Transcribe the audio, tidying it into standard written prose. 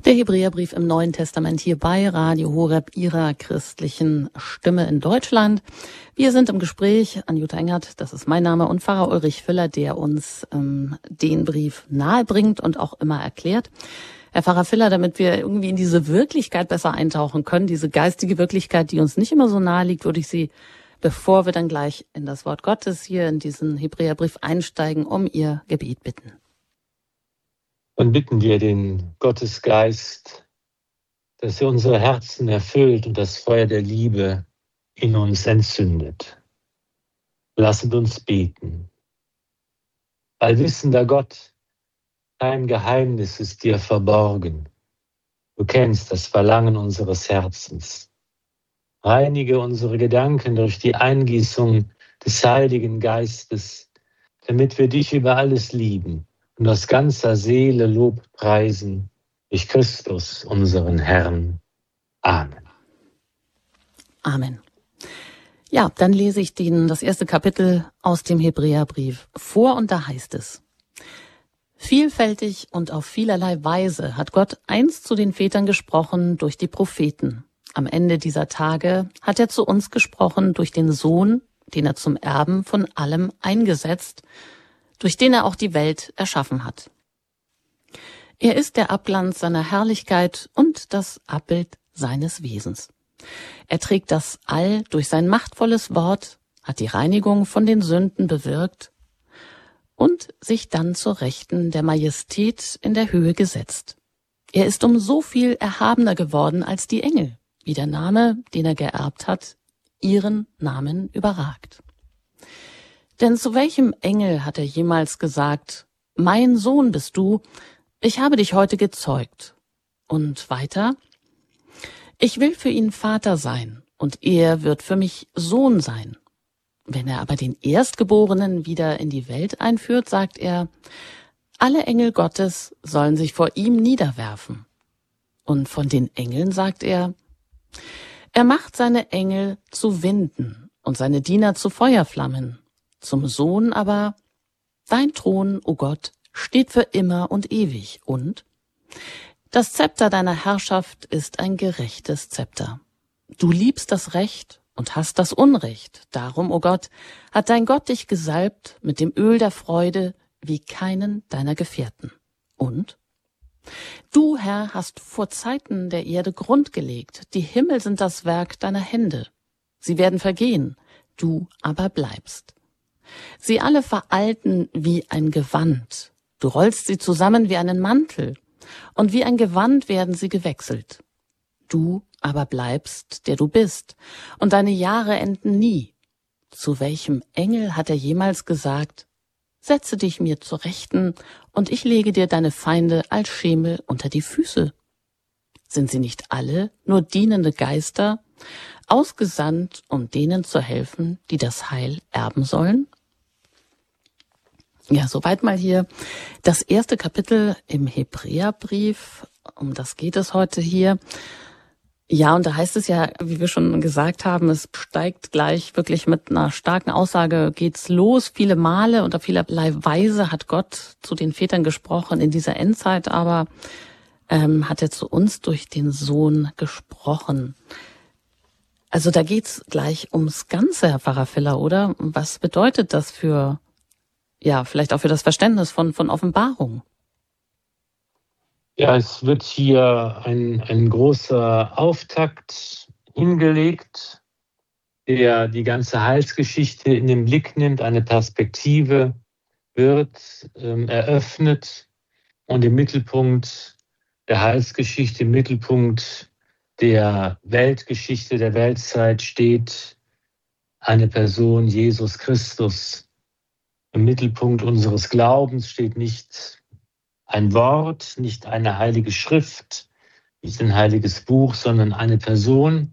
Der Hebräerbrief im Neuen Testament hier bei Radio Horeb, Ihrer christlichen Stimme in Deutschland. Wir sind im Gespräch, Anjuta Engert, das ist mein Name, und Pfarrer Ulrich Füller, der uns den Brief nahebringt und auch immer erklärt. Herr Pfarrer Füller, damit wir irgendwie in diese Wirklichkeit besser eintauchen können, diese geistige Wirklichkeit, die uns nicht immer so nahe liegt, würde ich Sie, bevor wir dann gleich in das Wort Gottes hier in diesen Hebräerbrief einsteigen, um Ihr Gebet bitten. Und bitten wir den Gottesgeist, dass er unsere Herzen erfüllt und das Feuer der Liebe in uns entzündet. Lasset uns beten. Allwissender Gott, kein Geheimnis ist dir verborgen. Du kennst das Verlangen unseres Herzens. Reinige unsere Gedanken durch die Eingießung des Heiligen Geistes, damit wir dich über alles lieben und aus ganzer Seele Lob preisen durch Christus, unseren Herrn. Amen. Amen. Ja, dann lese ich das erste Kapitel aus dem Hebräerbrief vor und da heißt es: Vielfältig und auf vielerlei Weise hat Gott einst zu den Vätern gesprochen durch die Propheten. Am Ende dieser Tage hat er zu uns gesprochen durch den Sohn, den er zum Erben von allem eingesetzt, durch den er auch die Welt erschaffen hat. Er ist der Abglanz seiner Herrlichkeit und das Abbild seines Wesens. Er trägt das All durch sein machtvolles Wort, hat die Reinigung von den Sünden bewirkt und sich dann zur Rechten der Majestät in der Höhe gesetzt. Er ist um so viel erhabener geworden als die Engel, wie der Name, den er geerbt hat, ihren Namen überragt. Denn zu welchem Engel hat er jemals gesagt: Mein Sohn bist du, ich habe dich heute gezeugt? Und weiter: Ich will für ihn Vater sein, und er wird für mich Sohn sein. Wenn er aber den Erstgeborenen wieder in die Welt einführt, sagt er: Alle Engel Gottes sollen sich vor ihm niederwerfen. Und von den Engeln sagt er: Er macht seine Engel zu Winden und seine Diener zu Feuerflammen. Zum Sohn aber: Dein Thron, o Gott, steht für immer und ewig, und das Zepter deiner Herrschaft ist ein gerechtes Zepter. Du liebst das Recht und hast das Unrecht. Darum, o Gott, hat dein Gott dich gesalbt mit dem Öl der Freude wie keinen deiner Gefährten. Und du, Herr, hast vor Zeiten der Erde Grund gelegt. Die Himmel sind das Werk deiner Hände. Sie werden vergehen, du aber bleibst. Sie alle veralten wie ein Gewand. Du rollst sie zusammen wie einen Mantel, und wie ein Gewand werden sie gewechselt. Du aber bleibst, der du bist, und deine Jahre enden nie. Zu welchem Engel hat er jemals gesagt: Setze dich mir zur Rechten, und ich lege dir deine Feinde als Schemel unter die Füße? Sind sie nicht alle nur dienende Geister, ausgesandt, um denen zu helfen, die das Heil erben sollen? Ja, soweit mal hier das erste Kapitel im Hebräerbrief. Um das geht es heute hier. Ja, und da heißt es ja, wie wir schon gesagt haben, es steigt gleich wirklich mit einer starken Aussage, geht's los. Viele Male und auf vielerlei Weise hat Gott zu den Vätern gesprochen in dieser Endzeit, aber hat er zu uns durch den Sohn gesprochen. Also da geht's gleich ums Ganze, Herr Pfarrer Füller, oder? Was bedeutet das vielleicht auch für das Verständnis von Offenbarung? Ja, es wird hier ein großer Auftakt hingelegt, der die ganze Heilsgeschichte in den Blick nimmt. Eine Perspektive wird eröffnet und im Mittelpunkt der Heilsgeschichte, im Mittelpunkt der Weltgeschichte, der Weltzeit steht eine Person, Jesus Christus. Im Mittelpunkt unseres Glaubens steht nicht ein Wort, nicht eine heilige Schrift, nicht ein heiliges Buch, sondern eine Person,